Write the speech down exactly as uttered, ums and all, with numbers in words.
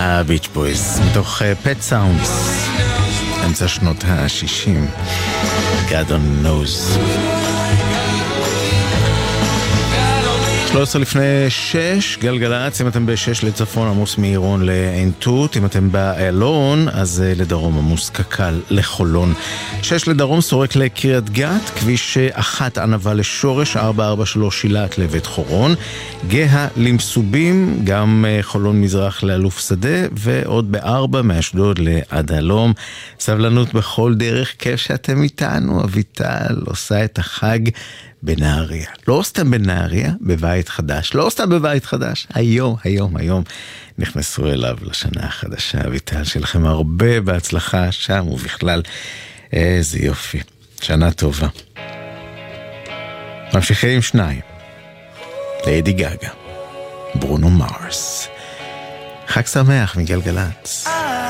הביץ' בויז, מתוך פט סאונדס, אמצע שנות ה-שישים. God only knows. שלוש עשרה לפני שש, גלגלץ, אם אתם בשש לצפון עמוס מעירון לעין תות, אם אתם באלון, אז לדרום עמוס קקל לחולון. שש לדרום סורק לקריית גת, כביש אחת ענבה לשורש, ארבע ארבע שלוש שילת לבית חורון, גאה למסובים, גם חולון מזרח לאלוף שדה, ועוד בארבע מאשדוד לעד הלום. סבלנות בכל דרך, כיף שאתם איתנו, אביטל עושה את החג בנהריה. לא סתם בנהריה, בבית חדש. לא סתם בבית חדש. היום, היום, היום נכנסו אליו לשנה החדשה. אביטל, שלכם הרבה בהצלחה שם ובכלל. איזה יופי. שנה טובה. ממשיכים עם שניים. ליידי גגה. ברונו מרס. חג שמח מגלגלץ.